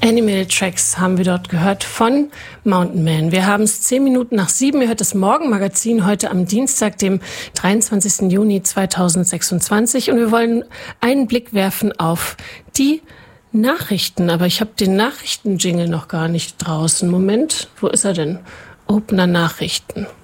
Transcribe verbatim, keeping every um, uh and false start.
Animated Tracks haben wir dort gehört von Mountain Man. Wir haben es zehn Minuten nach sieben. Ihr hört das Morgenmagazin heute am Dienstag, dem dreiundzwanzigsten Juni zweitausendsechsundzwanzig. Und wir wollen einen Blick werfen auf die Nachrichten. Aber ich habe den Nachrichten-Jingle noch gar nicht draußen. Moment, wo ist er denn? Opener Nachrichten.